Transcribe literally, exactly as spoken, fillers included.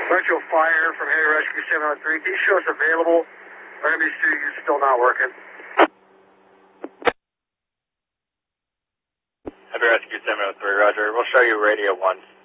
Retro Fire from Heavy Rescue seven oh three. Can you show us available? Our M B C is still not working. Heavy Rescue seven oh three, roger. We'll show you radio one.